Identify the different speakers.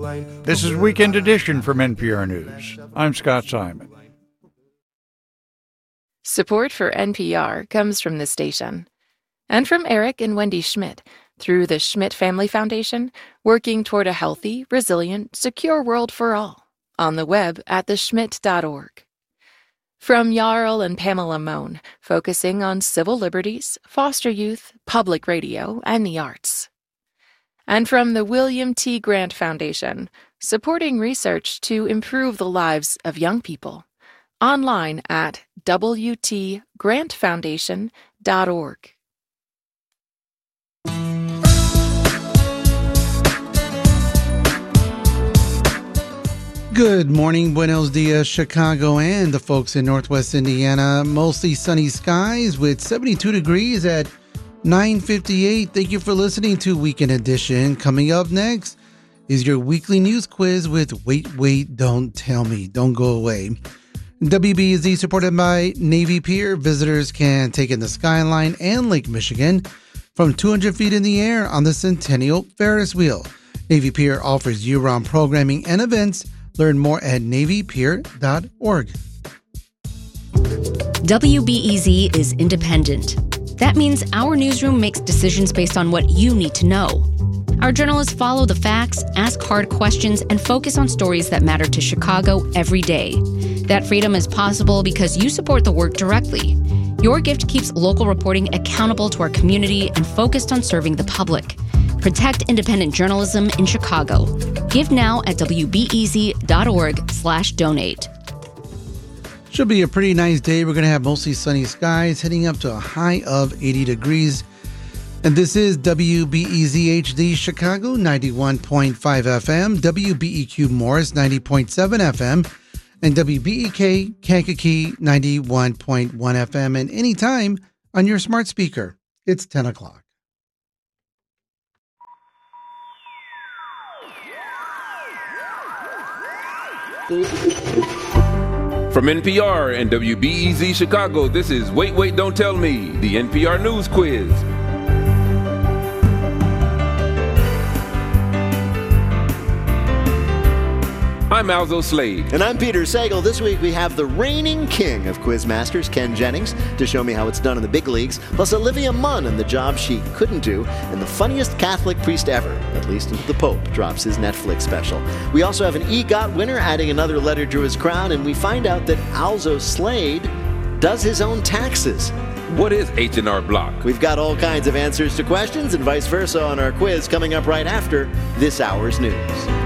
Speaker 1: This is Weekend Edition from NPR News. I'm Scott Simon.
Speaker 2: Support for NPR comes from this station and from Eric and Wendy Schmidt through the Schmidt Family Foundation, working toward a healthy, resilient, secure world for all. On the web at theschmidt.org. From Jarl and Pamela Mohn, focusing on civil liberties, foster youth, public radio, and the arts. And from the William T. Grant Foundation, supporting research to improve the lives of young people. Online at wtgrantfoundation.org.
Speaker 3: Good morning, buenos dias, Chicago and the folks in Northwest Indiana. Mostly sunny skies with 72 degrees at 9:58. Thank you for listening to Weekend Edition. Coming up next is your weekly news quiz with Wait, Don't Tell Me. Don't go away. WBEZ supported by Navy Pier. Visitors can take in the skyline and Lake Michigan from 200 feet in the air on the Centennial Ferris Wheel. Navy Pier offers year-round programming and events. Learn more at NavyPier.org.
Speaker 4: WBEZ is independent. That means our newsroom makes decisions based on what you need to know. Our journalists follow the facts, ask hard questions, and focus on stories that matter to Chicago every day. That freedom is possible because you support the work directly. Your gift keeps local reporting accountable to our community and focused on serving the public. Protect independent journalism in Chicago. Give now at wbez.org/donate.
Speaker 3: Should be a pretty nice day. We're going to have mostly sunny skies, heading up to a high of 80 degrees. And this is WBEZ HD Chicago 91.5 FM, WBEQ Morris 90.7 FM, and WBEK Kankakee 91.1 FM, and anytime on your smart speaker. It's 10 o'clock.
Speaker 5: From NPR and WBEZ Chicago, this is Wait, Don't Tell Me, the NPR News Quiz. I'm Alzo Slade.
Speaker 6: And I'm Peter Sagal. This week we have the reigning king of Quizmasters, Ken Jennings, to show me how it's done in the big leagues, plus Olivia Munn and the job she couldn't do, and the funniest Catholic priest ever, at least until the Pope drops his Netflix special. We also have an EGOT winner adding another letter to his crown, and we find out that Alzo Slade does his own taxes.
Speaker 5: What is H&R Block?
Speaker 6: We've got all kinds of answers to questions and vice versa on our quiz coming up right after this hour's news.